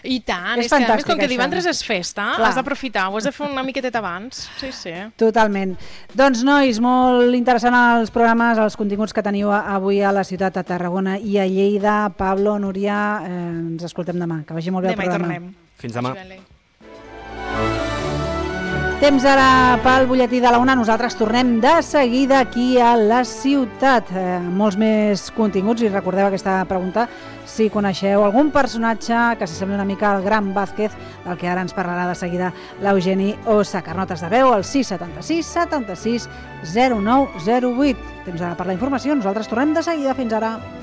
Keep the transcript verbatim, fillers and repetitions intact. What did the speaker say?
I tant, és, és que a més com que això. divendres és festa, Clar. has d'aprofitar, ho has de fer una miqueta abans. Sí, sí. Totalment. Doncs, nois, molt interessant els programes, els continguts que teniu avui a la ciutat de Tarragona i a Lleida. Pablo, Núria, eh, ens escoltem demà. Que vagi molt bé el Demà hi programa. tornem. Fins demà. Temps ara pel butlletí de la una. Nosaltres tornem de seguida aquí a la ciutat. Eh, molts més continguts i recordeu aquesta pregunta si coneixeu algun personatge que s'assembli una mica al Gran Vázquez, del que ara ens parlarà de seguida l'Eugeni Osàcar. Notes de veu al sis setanta-sis setanta-sis zero nou zero vuit. Temps ara per la informació. Nosaltres tornem de seguida. Fins ara.